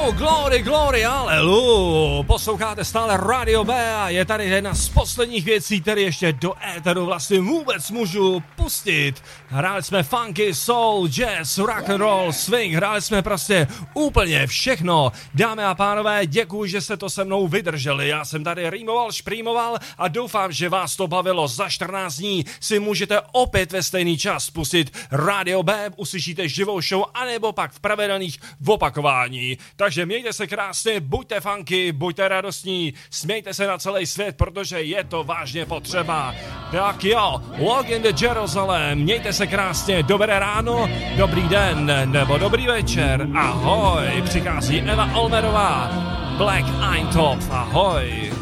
Glory, alelu. Posloucháte stále Radio B a je tady jedna z posledních věcí, které ještě do éteru vlastně vůbec můžu pustit. Hráli jsme funky, soul, jazz, rock and roll, swing, hráli jsme prostě úplně všechno. Dámy a pánové, děkuji, že jste to se mnou vydrželi. Já jsem tady rýmoval, šprýmoval a doufám, že vás to bavilo. Za 14 dní si můžete opět ve stejný čas pustit Radio B, uslyšíte živou show, anebo pak v pravidelných opakování. Takže mějte se krásně, buďte funky, buďte radostní, smějte se na celý svět, protože je to vážně potřeba. Tak jo, Walk in the Jerusalem, mějte se krásně, dobré ráno, dobrý den, nebo dobrý večer, ahoj, přichází Eva Olmerová, Black Eintopf, ahoj.